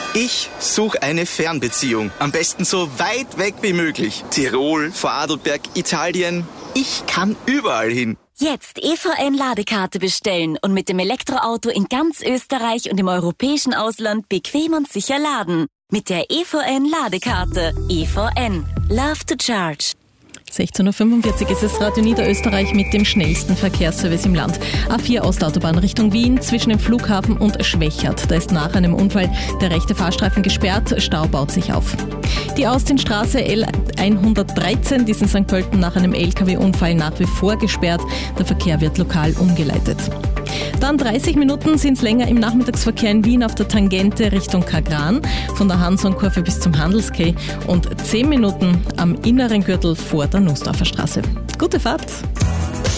Ich suche eine Fernbeziehung. Am besten so weit weg wie möglich. Tirol, Vorarlberg, Italien. Ich kann überall hin. Jetzt EVN-Ladekarte bestellen und mit dem Elektroauto in ganz Österreich und im europäischen Ausland bequem und sicher laden. Mit der EVN-Ladekarte. EVN. Love to charge. 16.45 Uhr ist es Radio Niederösterreich mit dem schnellsten Verkehrsservice im Land. A4 Ostautobahn Richtung Wien zwischen dem Flughafen und Schwächert. Da ist nach einem Unfall der rechte Fahrstreifen gesperrt, Stau baut sich auf. Die Austinstraße L113, die ist in St. Pölten nach einem LKW-Unfall nach wie vor gesperrt. Der Verkehr wird lokal umgeleitet. Dann 30 Minuten sind es länger im Nachmittagsverkehr in Wien auf der Tangente Richtung Kagran, von der Hansonkurve bis zum Handelskeh und 10 Minuten am inneren Gürtel vor der Nussdorfer Straße. Gute Fahrt!